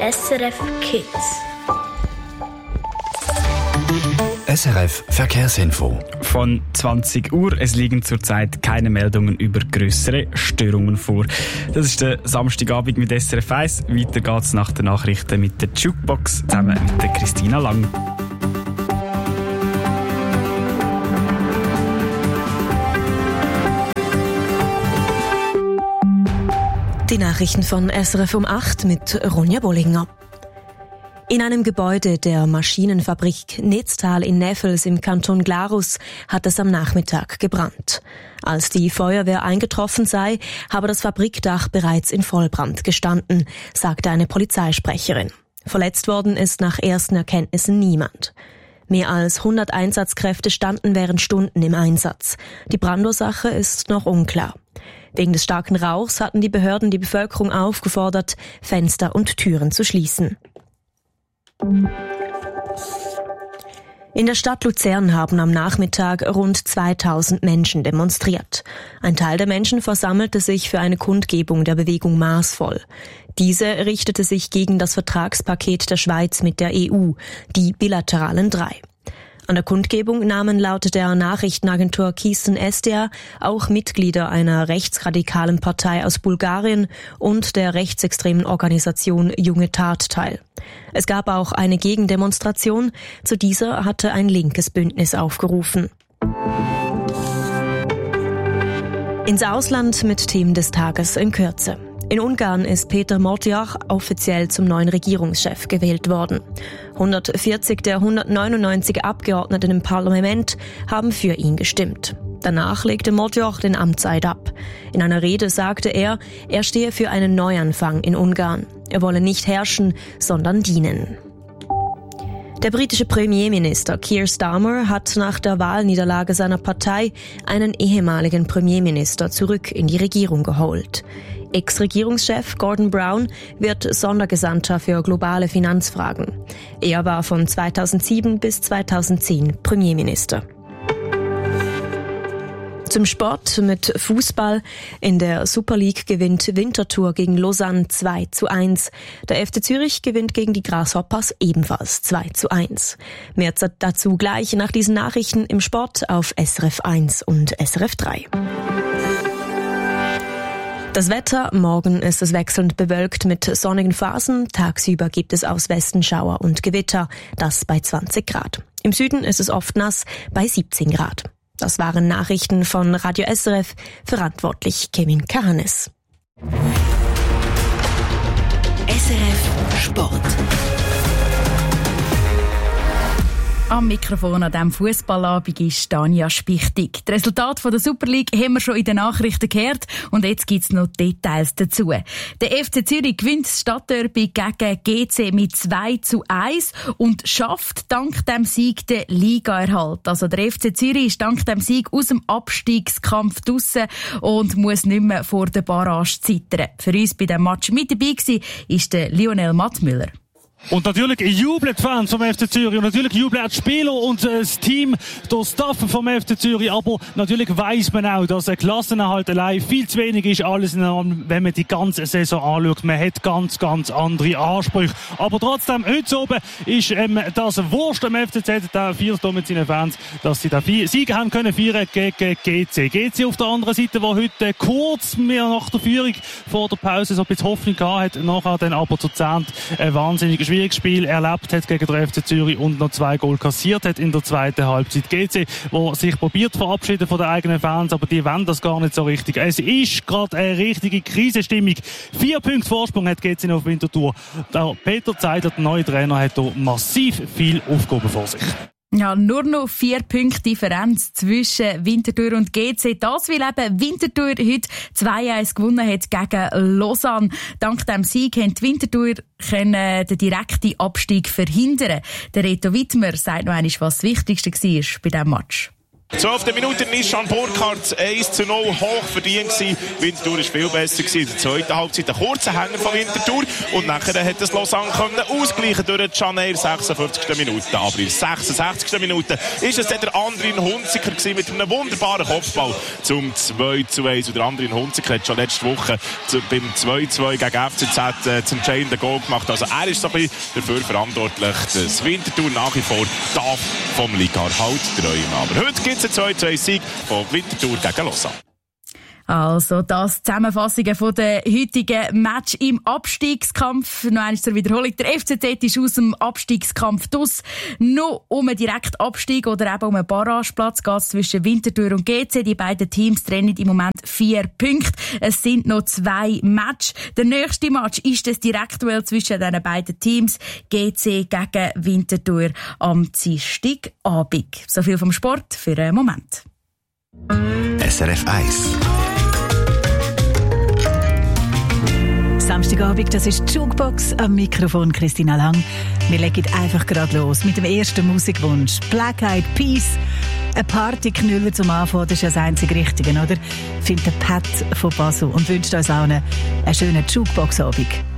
SRF Kids. SRF Verkehrsinfo. Von 20 Uhr. Es liegen zurzeit keine Meldungen über grössere Störungen vor. Das ist der Samstagabend mit SRF 1. Weiter geht's nach den Nachrichten mit der Jukebox zusammen mit der Christina Lang. Die Nachrichten von SRF um 8 mit Ronja Bollinger. In einem Gebäude der Maschinenfabrik Netztal in Neffels im Kanton Glarus hat es am Nachmittag gebrannt. Als die Feuerwehr eingetroffen sei, habe das Fabrikdach bereits in Vollbrand gestanden, sagte eine Polizeisprecherin. Verletzt worden ist nach ersten Erkenntnissen niemand. Mehr als 100 Einsatzkräfte standen während Stunden im Einsatz. Die Brandursache ist noch unklar. Wegen des starken Rauchs hatten die Behörden die Bevölkerung aufgefordert, Fenster und Türen zu schließen. In der Stadt Luzern haben am Nachmittag rund 2000 Menschen demonstriert. Ein Teil der Menschen versammelte sich für eine Kundgebung der Bewegung Maßvoll. Diese richtete sich gegen das Vertragspaket der Schweiz mit der EU, die bilateralen 3. An der Kundgebung nahmen laut der Nachrichtenagentur Keystone SDA auch Mitglieder einer rechtsradikalen Partei aus Bulgarien und der rechtsextremen Organisation Junge Tat teil. Es gab auch eine Gegendemonstration. Zu dieser hatte ein linkes Bündnis aufgerufen. Ins Ausland mit Themen des Tages in Kürze. In Ungarn ist Péter Martyr offiziell zum neuen Regierungschef gewählt worden. 140 der 199 Abgeordneten im Parlament haben für ihn gestimmt. Danach legte Martyr den Amtseid ab. In einer Rede sagte er stehe für einen Neuanfang in Ungarn. Er wolle nicht herrschen, sondern dienen. Der britische Premierminister Keir Starmer hat nach der Wahlniederlage seiner Partei einen ehemaligen Premierminister zurück in die Regierung geholt. Ex-Regierungschef Gordon Brown wird Sondergesandter für globale Finanzfragen. Er war von 2007 bis 2010 Premierminister. Zum Sport mit Fußball. In der Super League gewinnt Winterthur gegen Lausanne 2:1. Der FC Zürich gewinnt gegen die Grasshoppers ebenfalls 2:1. Mehr dazu gleich nach diesen Nachrichten im Sport auf SRF 1 und SRF 3. Das Wetter, morgen ist es wechselnd bewölkt mit sonnigen Phasen. Tagsüber gibt es aus Westen Schauer und Gewitter, das bei 20 Grad. Im Süden ist es oft nass, bei 17 Grad. Das waren Nachrichten von Radio SRF, verantwortlich Kevin Kahanes. SRF Sport. Am Mikrofon an diesem Fußballabend ist Tanja Spichtig. Das Resultat von der Super League haben wir schon in den Nachrichten gehört und jetzt gibt es noch Details dazu. Der FC Zürich gewinnt das Stadtderby gegen GC mit 2:1 und schafft dank dem Sieg den Ligaerhalt. Also der FC Zürich ist dank dem Sieg aus dem Abstiegskampf draussen und muss nicht mehr vor der Barrage zittern. Für uns bei diesem Match mit dabei war ist der Lionel Mattmüller. Und natürlich jubeln die Fans vom FC Zürich und natürlich jubeln auch die Spieler und das Team, der Staff vom FC Zürich. Aber natürlich weiss man auch, dass ein Klassenerhalt allein viel zu wenig ist, alles in allem, wenn man die ganze Saison anschaut. Man hat ganz, ganz andere Ansprüche. Aber trotzdem, heute oben ist das Wurst am FCZ, der feiert hier mit seinen Fans, dass sie da Siege haben können feiern gegen GC. GC auf der anderen Seite, der heute kurz mehr nach der Führung vor der Pause so ein bisschen Hoffnung gehabt hat, nachher dann aber zu Zehnt ein wahnsinniges schwieriges Spiel erlebt hat gegen den FC Zürich und noch 2 Goal kassiert hat in der zweiten Halbzeit. GC, der sich probiert verabschieden von den eigenen Fans, aber die wollen das gar nicht so richtig. Es ist gerade eine richtige Krisenstimmung. 4 Punkte Vorsprung hat GC auf Winterthur. Der Peter Zeidler, der neue Trainer, hat hier massiv viel Aufgaben vor sich. Ja, nur noch 4 Punkte Differenz zwischen Winterthur und GC. Das, weil eben Winterthur heute 2:1 gewonnen hat gegen Lausanne. Dank dem Sieg haben die Winterthur den direkten Abstieg verhindern. Der Reto Wittmer sagt noch einmal, was das Wichtigste war bei diesem Match. 12. Minute Nishan Burkhardt 1:0 hoch verdient gewesen. Winterthur war viel besser gewesen. In der zweiten Halbzeit ein kurzer Hänger von Winterthur. Und nachher hat es Lausanne ausgleichen durch Caner 56. Minute. Aber in der 66. Minute ist es der Andrin Hunziker gewesen mit einem wunderbaren Kopfball zum 2:1. Und der Andrin Hunziker hat schon letzte Woche beim 2:2 gegen FCZ das entscheidende Goal gemacht. Also er ist so ein bisschen dafür verantwortlich, dass Winterthur nach wie vor darf vom Liga-Erhalt träumen. Aber heute gibt es einen 2:2-Sieg von Winterthur gegen Lausanne. Also, das Zusammenfassungen von der heutigen Match im Abstiegskampf. Noch einmal zur Wiederholung. Der FCZ ist aus dem Abstiegskampf draus. Noch um einen direkten Abstieg oder eben um einen Barrageplatz geht es zwischen Winterthur und GC. Die beiden Teams trennen im Moment 4 Punkte. Es sind noch 2 Matches. Der nächste Match ist das Direktduell zwischen diesen beiden Teams. GC gegen Winterthur am Dienstagabend. So viel vom Sport für einen Moment. SRF 1. Samstagabend, das ist die Jukebox, am Mikrofon Christina Lang. Wir legen einfach gerade los mit dem ersten Musikwunsch. Black Eyed Peas, ein Partyknüller zum Anfang, das ist ja das einzige Richtige, oder? Findet der Pat von Basel und wünscht uns auch einen schönen Jukebox-Abend.